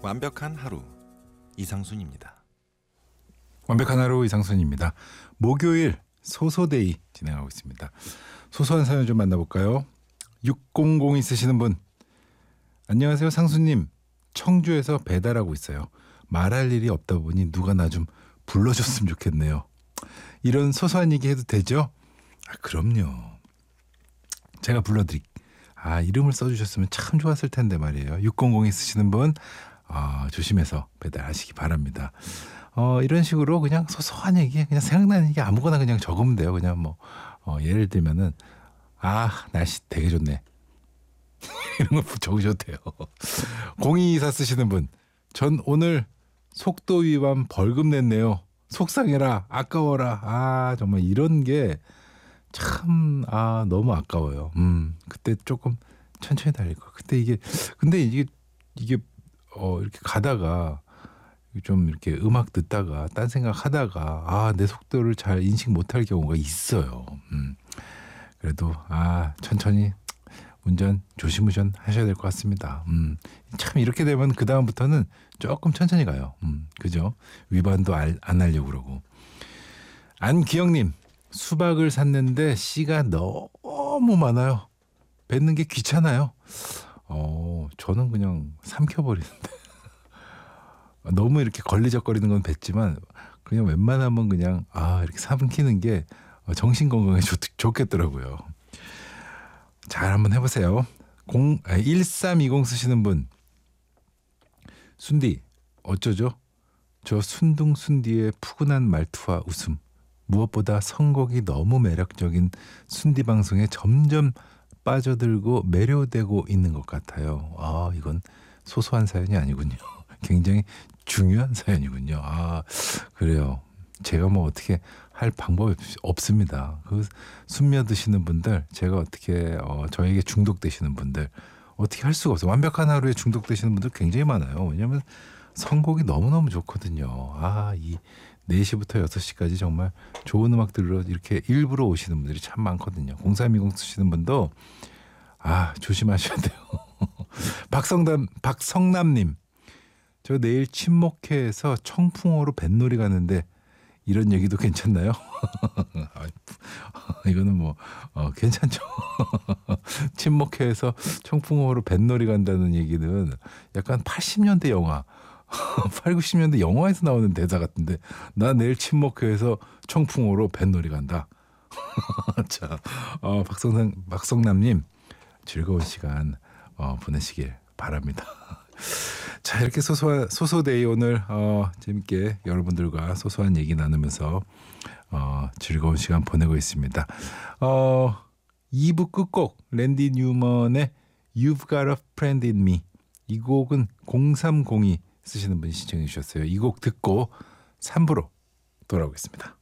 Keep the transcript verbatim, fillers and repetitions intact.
완벽한 하루 이상순입니다. 완벽한 하루 이상순입니다. 목요일 소소데이 진행하고 있습니다. 소소한 사연 좀 만나볼까요? 육공공이 쓰시는 분. 안녕하세요 상수님. 청주에서 배달하고 있어요. 말할 일이 없다 보니 누가 나 좀 불러줬으면 좋겠네요. 이런 소소한 얘기 해도 되죠? 아, 그럼요. 제가 불러드릴게요. 아, 이름을 써주셨으면 참 좋았을 텐데 말이에요. 육공공이 쓰시는 분 어, 조심해서 배달하시기 바랍니다. 어, 이런 식으로 그냥 소소한 얘기, 그냥 생각나는 얘기 아무거나 그냥 적으면 돼요. 그냥 뭐 어, 예를 들면은 아 날씨 되게 좋네 이런 거 적으셔도 돼요. 공이이사 쓰시는 분, 전 오늘 속도 위반 벌금 냈네요. 속상해라, 아까워라. 아 정말 이런 게 참 아 너무 아까워요. 음 그때 조금 천천히 달릴 거. 그때 이게 근데 이게 이게 어 이렇게 가다가 좀 이렇게 음악 듣다가 딴 생각 하다가 아 내 속도를 잘 인식 못할 경우가 있어요. 음 그래도 아 천천히 운전 조심우선 하셔야 될 것 같습니다. 음 참 이렇게 되면 그 다음부터는 조금 천천히 가요. 음 그죠? 위반도 알, 안 하려고 그러고. 안기영님, 수박을 샀는데 씨가 너무 많아요. 뱉는 게 귀찮아요. 어 저는 그냥 삼켜버리는데 너무 이렇게 걸리적거리는 건 뱉지만 그냥 웬만하면 그냥 아 이렇게 삼키는 게 정신 건강에 좋, 좋겠더라고요. 잘 한번 해보세요. 공, 아, 일삼이공 쓰시는 분. 순디 어쩌죠? 저 순둥순디의 푸근한 말투와 웃음, 무엇보다 선곡이 너무 매력적인 순디 방송에 점점 빠져들고 매료되고 있는 것 같아요. 아 이건 소소한 사연이 아니군요. 굉장히 중요한 사연이군요. 아 그래요. 제가 뭐 어떻게 할 방법이 없습니다. 그 순며 드시는 분들, 제가 어떻게 어, 저에게 중독되시는 분들 어떻게 할 수가 없어요. 완벽한 하루에 중독되시는 분들 굉장히 많아요. 왜냐하면 선곡이 너무너무 좋거든요. 아, 이 네 시부터 여섯 시까지 정말 좋은 음악 들으러 이렇게 일부러 오시는 분들이 참 많거든요. 공삼이공 쓰시는 분도 아 조심하셔야 돼요. 박성남, 박성남님, 저 내일 친목회에서 청풍호로 뱃놀이 가는데 이런 얘기도 괜찮나요? 이거는 뭐 어, 괜찮죠. 친목회에서 청풍호로 뱃놀이 간다는 얘기는 약간 팔십 년대 영화, 팔, 구십 년대 영화에서 나오는 대사 같은데 나 내일 친목회에서 청풍호로 뱃놀이 간다. 자, 어, 박성남, 박성남님 즐거운 시간 어, 보내시길 바랍니다. 자, 이렇게 소소한 소소데이 오늘 어, 재밌게 여러분들과 소소한 얘기 나누면서 어, 즐거운 시간 보내고 있습니다. 어, 이 부 끝곡 랜디 뉴먼의 You've Got a Friend in Me, 이 곡은 공삼공이 쓰시는 분이 신청해 주셨어요. 이 곡 듣고 삼 부로 돌아오겠습니다.